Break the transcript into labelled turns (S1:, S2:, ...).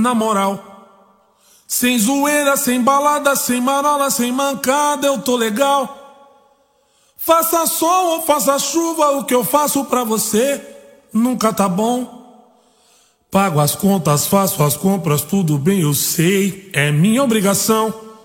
S1: Na moral. Sem zoeira, sem balada, sem marola, sem mancada, eu tô legal. Faça sol ou faça chuva, o que eu faço pra você nunca tá bom. Pago as contas, faço as compras, tudo bem, eu sei, é minha obrigação.